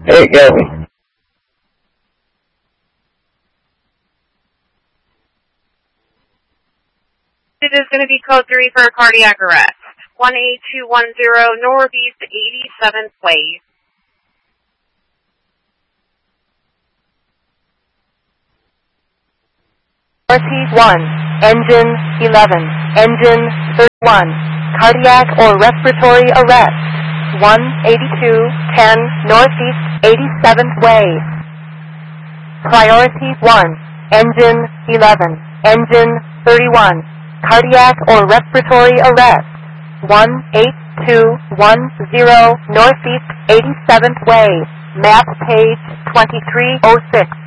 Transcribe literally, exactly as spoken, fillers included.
There you go. It is going to be code three for a cardiac arrest. one eight two one zero Northeast eighty-seventh Way. Northeast one, engine eleven, engine thirty-one, cardiac or respiratory arrest. one eighty-two ten Northeast eighty-seventh Way. Priority one, engine eleven, engine thirty-one, cardiac or respiratory arrest. one eight two one zero Northeast eighty-seventh Way. Map page twenty-three oh six.